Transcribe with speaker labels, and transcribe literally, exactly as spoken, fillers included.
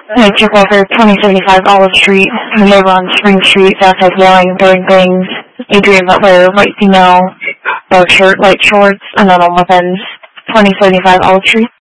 Speaker 1: Hey, Chick Walker, twenty seventy-five Olive Street. I'm over on Spring Street, Southside Yelling, doing things. Adrian Butler, white female, dark shirt, light shorts, and then on weapons. twenty seventy-five Olive Street.